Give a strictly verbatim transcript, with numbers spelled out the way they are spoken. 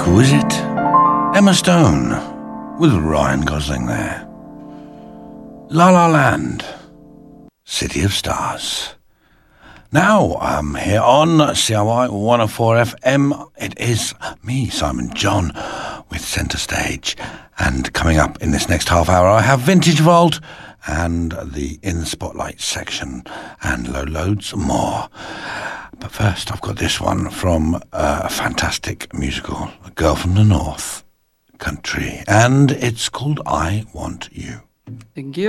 Who is it? Emma Stone, with Ryan Gosling there. La La Land, City of Stars. Now, um, here on C R Y one oh four F M, it is me, Simon John, with Centre Stage. And coming up in this next half hour, I have Vintage Vault and the In the Spotlight section and lo- loads more. But first, I've got this one from uh, a fantastic musical, A Girl from the North Country, and it's called I Want You. Thank you.